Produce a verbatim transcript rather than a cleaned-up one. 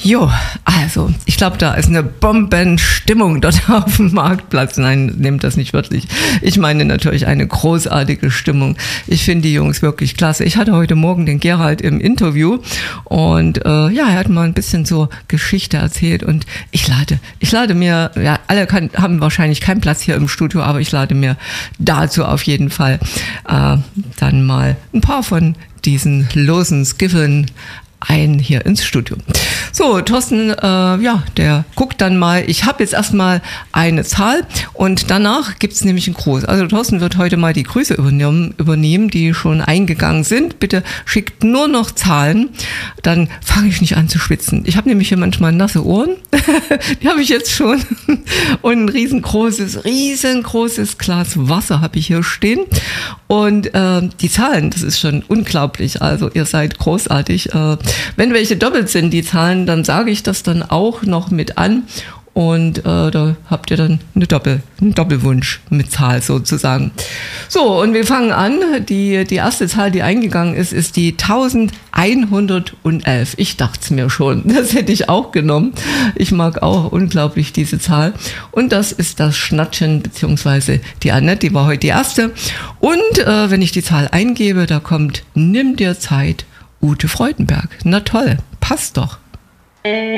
Jo, also, ich glaube, da ist eine Bombenstimmung dort auf dem Marktplatz. Nein, nehmt das nicht wörtlich. Ich meine natürlich eine großartige Stimmung. Ich finde die Jungs wirklich klasse. Ich hatte heute Morgen den Gerald im Interview und äh, ja, er hat mal ein bisschen so Geschichte erzählt und ich lade, ich lade mir, ja, alle kann, haben wahrscheinlich keinen Platz hier im Studio, aber ich lade mir dazu auf jeden Fall äh, dann mal ein paar von diesen losen Skiffen ein hier ins Studio. So, Thorsten, äh, ja, der guckt dann mal. Ich habe jetzt erstmal eine Zahl und danach gibt's nämlich einen Gruß. Also Thorsten wird heute mal die Grüße übernehmen, übernehmen, die schon eingegangen sind. Bitte schickt nur noch Zahlen, dann fange ich nicht an zu schwitzen. Ich habe nämlich hier manchmal nasse Ohren, die habe ich jetzt schon. Und ein riesengroßes, riesengroßes Glas Wasser habe ich hier stehen. Und äh, die Zahlen, das ist schon unglaublich. Also ihr seid großartig. Äh, wenn welche doppelt sind, die Zahlen, dann sage ich das dann auch noch mit an. Und äh, da habt ihr dann eine Doppel, einen Doppelwunsch mit Zahl sozusagen. So, und wir fangen an. Die, die erste Zahl, die eingegangen ist, ist die elfhundertelf. Ich dachte es mir schon, das hätte ich auch genommen. Ich mag auch unglaublich diese Zahl. Und das ist das Schnattchen, beziehungsweise die Annette, die war heute die erste. Und äh, wenn ich die Zahl eingebe, da kommt, nimm dir Zeit, Ute Freudenberg. Na toll, passt doch.